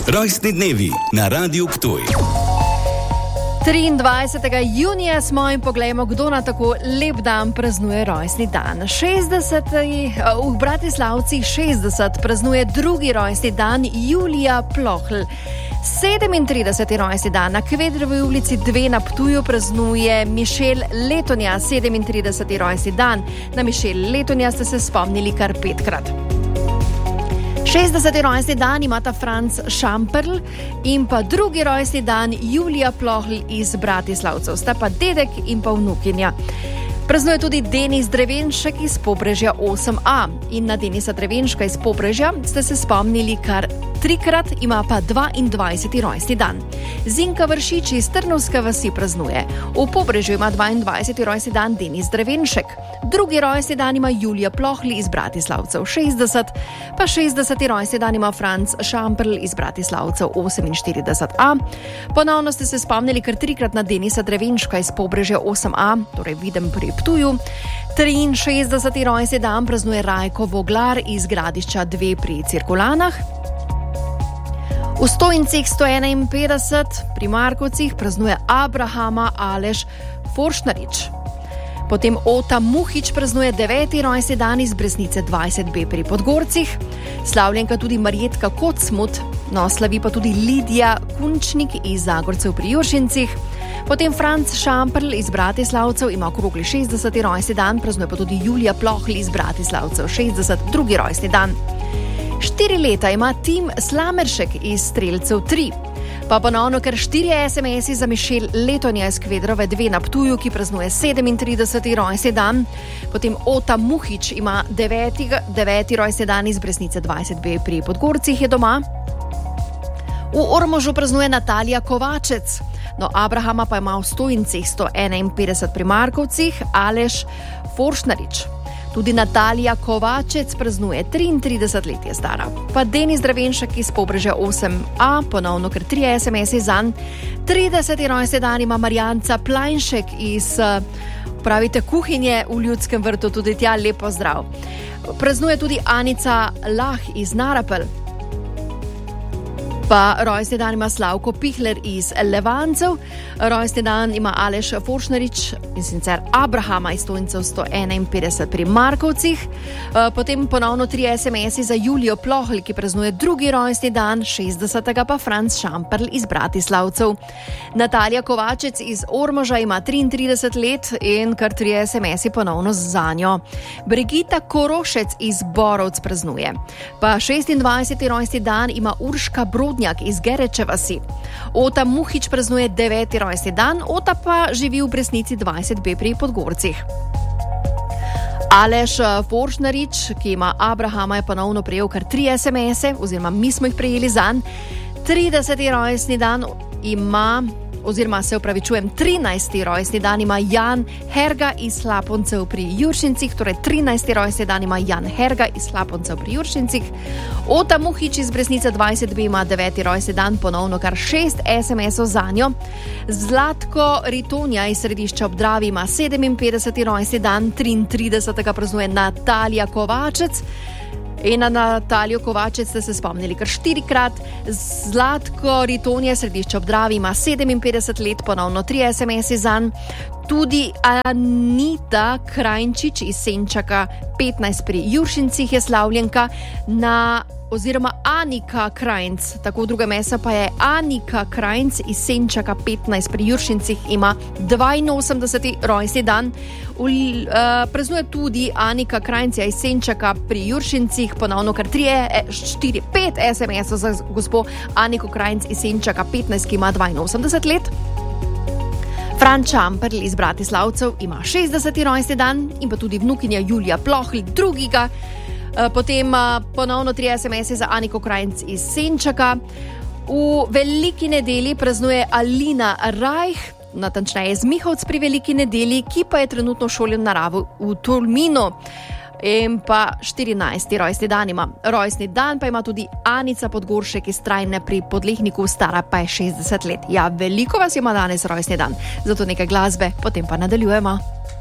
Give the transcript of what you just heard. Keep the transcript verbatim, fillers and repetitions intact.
Rojstni dnevi na Radiu Ptuj. triindvajsetega junija smo in poglejmo, kdo na tako lep dan praznuje rojstni dan. šestdeseti v Bratislavcih šestdeset praznuje drugi rojstni dan Julija Plohl. sedemintrideseti rojstni dan na Kvedrovi ulici dve na Ptuju praznuje Mišel Letonja. sedemintrideseti rojstni dan na Mišel Letonja ste se spomnili kar petkrat. šestdeseti rojstni dan imata Franz Šamperl in pa drugi rojstni dan Julija Plohl iz Bratislavcev. Sta pa dedek in pa vnukinja. Praznuje tudi Denis Drevenšek iz Pobrežja osem a. In na Denisa Drevenška iz Pobrežja ste se spomnili kar trikrat, ima pa dvaindvajseti rojstni dan. Zinka Vršič iz Trnovske vasi praznuje. V Pobrežju ima dvaindvajseti rojstni dan Denis Drevenšek. Drugi rojstni dan ima Julija Plohl iz Bratislavcev šestdeset, pa šestdeseti rojstni dan ima Franz Šamperl iz Bratislavcev oseminštirideset a. Ponovno ste se spomnili kar trikrat na Denisa Drevenška iz Pobrežja osem a, torej Videm pri Ptuju. triinšestdeseti rojstni dan praznuje Rajko Voglar iz Gradišča dve pri Cirkulanah. V Stojincih sto enainpetdeset pri Markovcih praznuje Abrahama Aleš Foršnarič. Potem Ota Muhič praznuje deveti rojstni dan iz Breznice dvajset b pri Podgorcih. Slavljenka tudi Marjetka Kocmut, no slavi pa tudi Lidija Kunčnik iz Zagorcev pri Juršincih. Potem Franz Šamperl iz Bratislavcev ima okrogli šestdeseti rojstni dan, praznuje pa tudi Julija Plohl iz Bratislavcev šestdeset, drugi rojstni dan. Štiri leta ima Tim Slameršek iz Strelcev tri. Pa ponovno kar štiri es em esi za Mišel Letonja iz Kvedrove dve na Ptuju, ki praznuje sedemintrideseti rojstni dan. Potem Ota Muhič ima deveti, deveti rojstni dan iz Breznice dvajset b pri Podgorcih je doma. V Ormožu praznuje Natalija Kovačec. No, Abrahama pa ima v Stojincih sto enainpetdeset pri Markovcih Aleš Foršnarič. Tudi Natalija Kovačec praznuje, triintrideset let je stara. Pa Denis Drevenšek iz Pobrežja osem a, ponovno kar tri es em esi zanj. trideseti rojstni dan ima Marjanca Plajnšek iz, pravite, kuhinje v Ljudskem vrtu, tudi tja lep pozdrav. Praznuje tudi Anica Lah iz Narapel. Pa rojstni dan ima Slavko Pihler iz Levancev, rojstni dan ima Aleš Foršnarič in sicer Abrahama iz Stojncev sto enainpetdeset pri Markovcih. Potem ponovno tri es em esi za Julijo Plohl, ki praznuje drugi rojstni dan, šestdesetega pa Franz Šamperl iz Bratislavcev. Natalija Kovačec iz Ormoža ima triintrideset let in kar tri es em esi ponovno za njo. Brigita Korošec iz Borovc praznuje. Pa šestindvajseti rojstni dan ima Urška Brodnjak iz Gereče vasi. Ota Muhič praznuje deveti rojstni dan, Ota pa živi v Breznici dvajset b pri Podgorcih. Aleš Foršnarič, ki ima Abrahama, je ponovno prejel kar tri es em ese, oziroma mi smo jih prejeli zanj. trideseti rojstni dan ima, oziroma se upravičujem, trinajsti rojstni dan ima Jan Herga iz Slaponcev pri Juršincih, torej trinajsti rojstni dan ima Jan Herga iz Slaponcev pri Juršincih. Ota Muhič iz Breznice dvajset b ima deveti rojstni dan, ponovno kar šest es em esov za njo. Zlatko Ritonja iz Središča ob Dravi ima sedeminpetdeseti rojstni dan, triintridesetega praznuje Natalija Kovačec. In na Natalijo Kovačec ste se spomnili kar štirikrat. Zlatko Ritonja iz Središča ob Dravi ima sedeminpetdeset let, ponovno tri es em esi zanj. Tudi Anita Krajnčič iz Senčaka petnajst pri Juršincih je slavljenka, na oziroma Anika Krajnc, tako v druge mesa pa je Anika Krajnc iz Senčaka petnajst pri Juršincih ima dvainosemdeseti rojstni dan. Uh, praznuje tudi Anika Krajnc iz Senčaka pri Juršincih, ponovno kar tri, štiri, pet es em esov za gospo Aniko Krajnc iz Senčaka petnajst, ki ima dvainosemdeset let. Franz Šamperl iz Bratislavcev ima šestdeseti rojstni dan in pa tudi vnukinja Julija Plohl drugega. Potem ponovno tri es em esi za Aniko Krajnc iz Senčaka. V Veliki nedelji praznuje Alina Rajh, natančneje z Mihovc pri Veliki nedelji, ki pa je trenutno v šoli v naravi v Tolminu. In pa štirinajsti rojstni dan ima. Rojstni dan pa ima tudi Anica Podgoršek iz Trajne pri Podlehniku, stara pa je šestdeset let. Ja, veliko vas ima danes rojstni dan, zato nekaj glasbe, potem pa nadaljujemo.